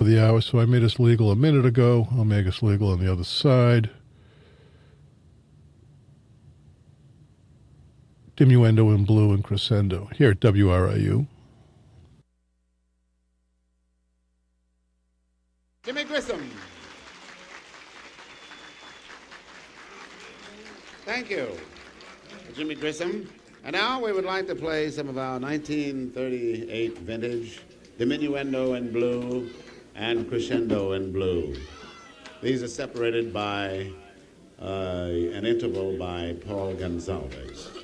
of the hour, so I made us legal a minute ago. I'll make us legal on the other side. Diminuendo in blue and crescendo here at WRIU. Jimmy Grissom. Thank you, Jimmy Grissom. And now we would like to play some of our 1938 vintage Diminuendo in blue and crescendo in blue. These are separated by an interval by Paul Gonsalves.